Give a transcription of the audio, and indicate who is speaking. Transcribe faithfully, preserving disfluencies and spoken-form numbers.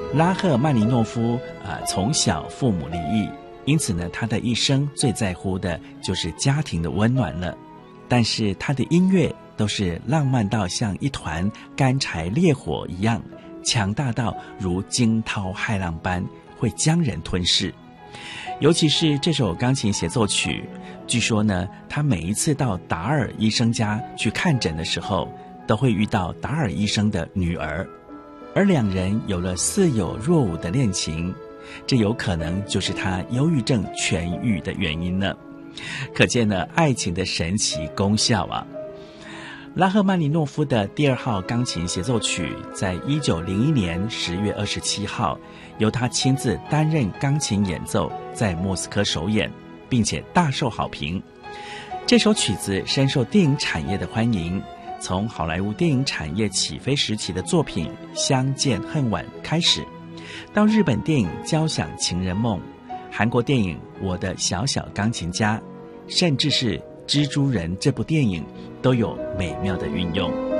Speaker 1: 拉赫曼尼诺夫呃从小父母离异，因此呢，他的一生最在乎的就是家庭的温暖了。但是他的音乐都是浪漫到像一团干柴烈火一样，强大到如惊涛骇浪般会将人吞噬。尤其是这首钢琴协奏曲，据说呢，他每一次到达尔医生家去看诊的时候，都会遇到达尔医生的女儿，而两人有了似有若无的恋情，这有可能就是他忧郁症痊愈的原因呢。可见呢，爱情的神奇功效啊！拉赫曼尼诺夫的第二号钢琴协奏曲，在一九零一年十月二十七号，由他亲自担任钢琴演奏，在莫斯科首演，并且大受好评。这首曲子深受电影产业的欢迎，从好莱坞电影产业起飞时期的作品《相见恨晚》开始，到日本电影《交响情人梦》，韩国电影《我的小小钢琴家》，甚至是《蜘蛛人》这部电影，都有美妙的运用。